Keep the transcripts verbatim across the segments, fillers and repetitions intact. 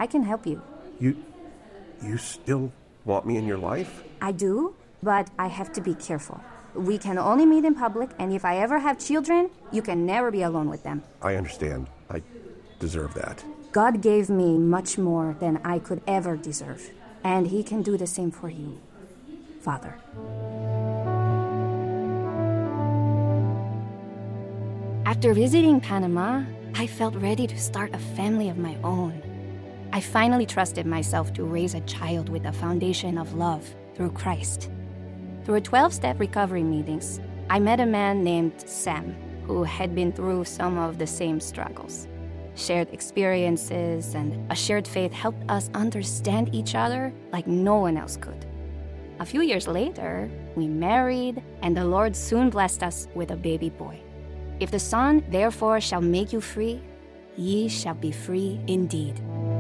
I can help you. You, you still want me in your life? I do, but I have to be careful. We can only meet in public, and if I ever have children, you can never be alone with them. I understand. I deserve that. God gave me much more than I could ever deserve, and He can do the same for you, Father. After visiting Panama, I felt ready to start a family of my own. I finally trusted myself to raise a child with a foundation of love through Christ. Through twelve-step recovery meetings, I met a man named Sam, who had been through some of the same struggles. Shared experiences and a shared faith helped us understand each other like no one else could. A few years later, we married, and the Lord soon blessed us with a baby boy. If the Son therefore shall make you free, ye shall be free indeed.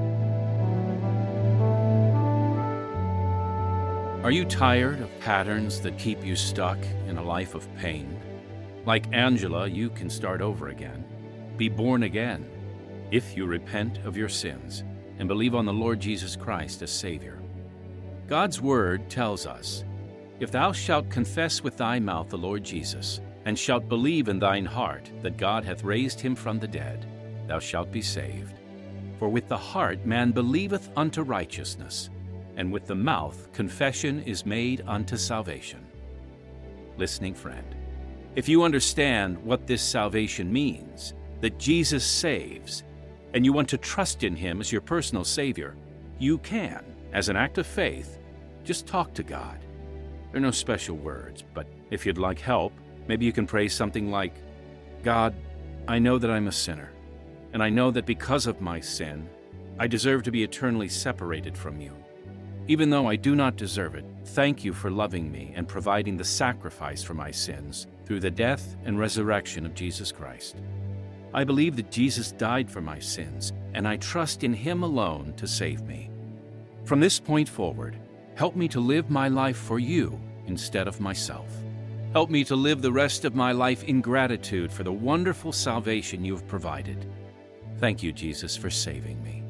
Are you tired of patterns that keep you stuck in a life of pain? Like Angela, you can start over again. Be born again if you repent of your sins and believe on the Lord Jesus Christ as Savior. God's Word tells us, "If thou shalt confess with thy mouth the Lord Jesus, and shalt believe in thine heart that God hath raised him from the dead, thou shalt be saved. For with the heart man believeth unto righteousness, and with the mouth confession is made unto salvation." Listening friend, if you understand what this salvation means, that Jesus saves, and you want to trust in Him as your personal Savior, you can, as an act of faith, just talk to God. There are no special words, but if you'd like help, maybe you can pray something like, "God, I know that I'm a sinner, and I know that because of my sin, I deserve to be eternally separated from you. Even though I do not deserve it, thank you for loving me and providing the sacrifice for my sins through the death and resurrection of Jesus Christ. I believe that Jesus died for my sins, and I trust in Him alone to save me. From this point forward, help me to live my life for you instead of myself. Help me to live the rest of my life in gratitude for the wonderful salvation you have provided. Thank you, Jesus, for saving me."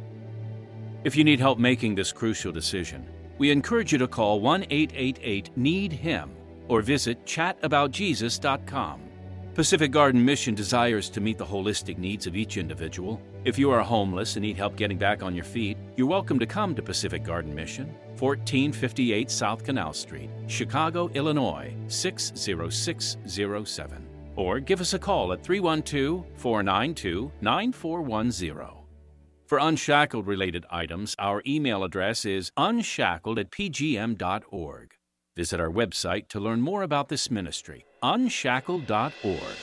If you need help making this crucial decision, we encourage you to call one eight eight eight need him or visit chat about jesus dot com. Pacific Garden Mission desires to meet the holistic needs of each individual. If you are homeless and need help getting back on your feet, you're welcome to come to Pacific Garden Mission, fourteen fifty-eight South Canal Street, Chicago, Illinois, six zero six zero seven. Or give us a call at three one two, four nine two, nine four one zero. For Unshackled-related items, our email address is unshackled at p g m dot org. Visit our website to learn more about this ministry, unshackled dot org.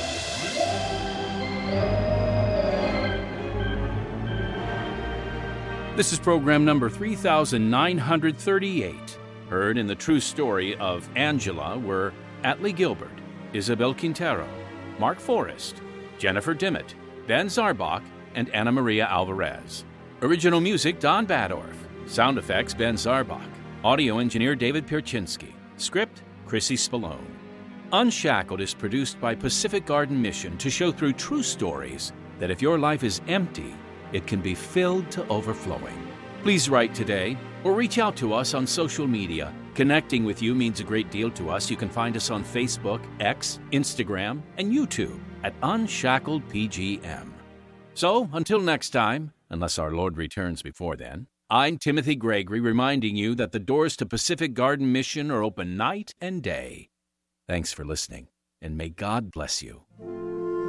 This is program number three thousand nine hundred thirty-eight. Heard in the true story of Angela were Atlee Gilbert, Isabel Quintero, Mark Forrest, Jennifer Dimmitt, Ben Zarbach, and Anna Maria Alvarez. Original music, Don Badorf. Sound effects, Ben Zarbach. Audio engineer, David Pierczynski. Script, Chrissy Spallone. Unshackled is produced by Pacific Garden Mission to show through true stories that if your life is empty, it can be filled to overflowing. Please write today or reach out to us on social media. Connecting with you means a great deal to us. You can find us on Facebook, X, Instagram, and YouTube at Unshackled P G M. So, until next time, unless our Lord returns before then, I'm Timothy Gregory reminding you that the doors to Pacific Garden Mission are open night and day. Thanks for listening, and may God bless you.